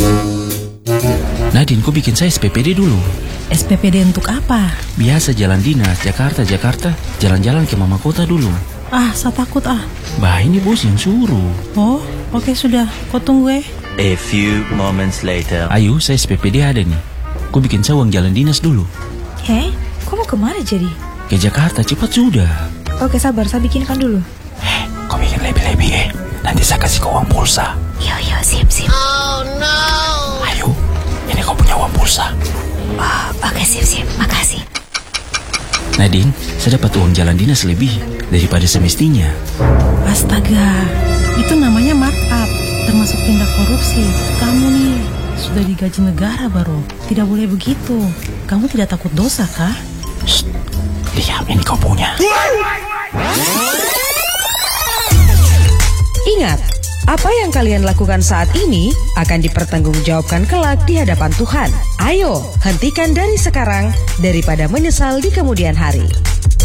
Nadine, kau bikin saya SPPD dulu. SPPD untuk apa? Biasa jalan dinas, Jakarta, jalan-jalan ke mama kota dulu. Saya takut Bah, ini bos yang suruh. Oh, oke sudah. Kau tunggu A few moments later. Ayo, saya SPPD ada nih. Kau bikin saya uang jalan dinas dulu. Kau mau kemana jadi? Ke Jakarta, cepat sudah. Oke, sabar, saya bikinkan dulu. Kau bikin lebih-lebih Nanti saya kasih kau uang pulsa. Yo, sip. Oh no! Ayo, ini kau punya uang pulsa. Oke, sip, makasih. Nadine, saya dapat uang jalan dinas lebih daripada semestinya. Astaga, itu namanya markup, termasuk tindak korupsi. Kamu nih sudah digaji negara baru. Tidak boleh begitu. Kamu tidak takut dosa kah? Shh, diam, ini kau punya. Ingat, apa yang kalian lakukan saat ini akan dipertanggungjawabkan kelak di hadapan Tuhan. Ayo, hentikan dari sekarang daripada menyesal di kemudian hari.